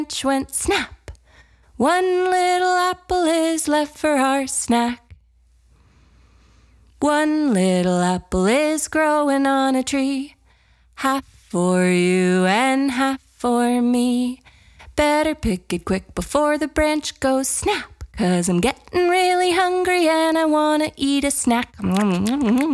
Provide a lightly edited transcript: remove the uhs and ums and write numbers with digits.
went snap. One little apple is left for our snack. One little apple is growing on a tree. Half for you and half for me. Better pick it quick before the branch goes snap. 'Cause I'm getting really hungry and I wanna eat a snack.